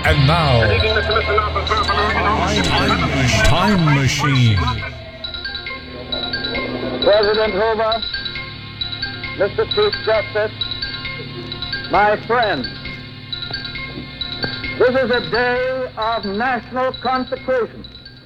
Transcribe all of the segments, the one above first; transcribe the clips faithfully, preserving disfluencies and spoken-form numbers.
And now, Time Machine. President Hoover, Mister Chief Justice, my friends, this is a day of national consecration.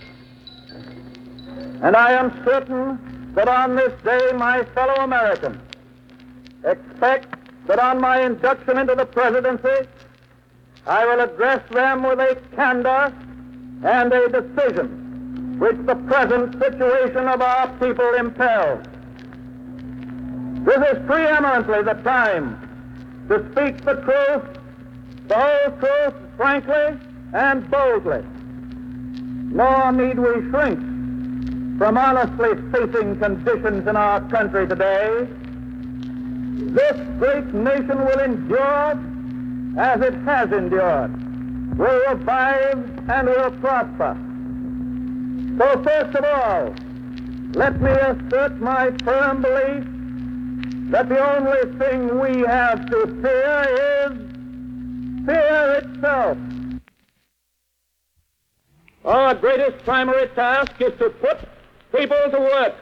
And I am certain that on this day my fellow Americans expect that on my induction into the presidency, I will address them with a candor and a decision which the present situation of our people impels. This is preeminently the time to speak the truth, the whole truth, frankly and boldly. Nor need we shrink from honestly facing conditions in our country today. This great nation will endure as it has endured, will revive and will prosper. So first of all, let me assert my firm belief that the only thing we have to fear is fear itself. Our greatest primary task is to put people to work.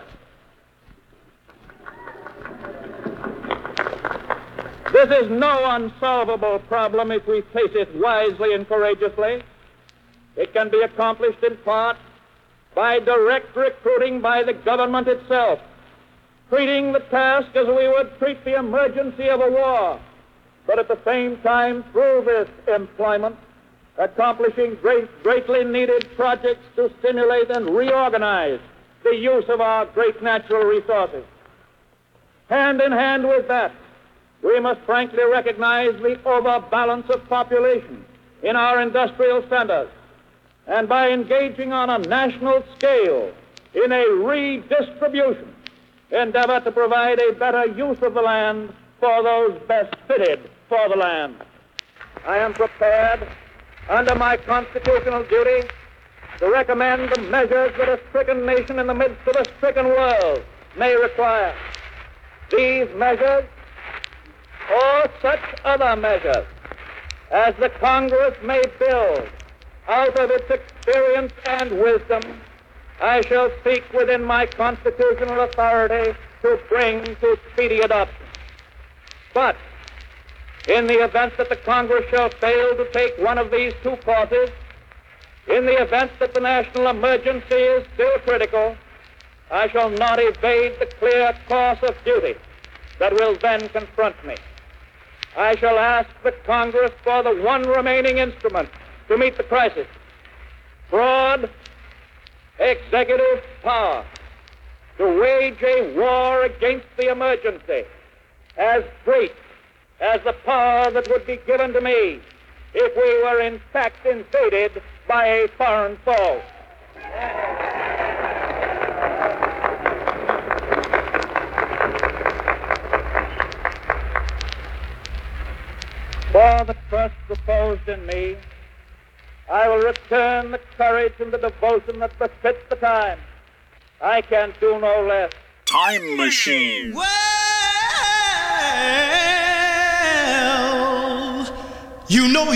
This is no unsolvable problem if we face it wisely and courageously. It can be accomplished in part by direct recruiting by the government itself, treating the task as we would treat the emergency of a war, but at the same time, through this employment, accomplishing great, greatly needed projects to stimulate and reorganize the use of our great natural resources. Hand in hand with that, we must frankly recognize the overbalance of population in our industrial centers, and by engaging on a national scale in a redistribution, endeavor to provide a better use of the land for those best fitted for the land. I am prepared, under my constitutional duty, to recommend the measures that a stricken nation in the midst of a stricken world may require. These measures, or such other measures as the Congress may build out of its experience and wisdom, I shall seek within my constitutional authority to bring to speedy adoption. But in the event that the Congress shall fail to take one of these two courses, in the event that the national emergency is still critical, I shall not evade the clear course of duty that will then confront me. I shall ask the Congress for the one remaining instrument to meet the crisis: broad executive power to wage a war against the emergency as great as the power that would be given to me if we were in fact invaded by a foreign foe. For the trust reposed in me, I will return the courage and the devotion that befits the time. I can do no less. Time Machine. Well, you know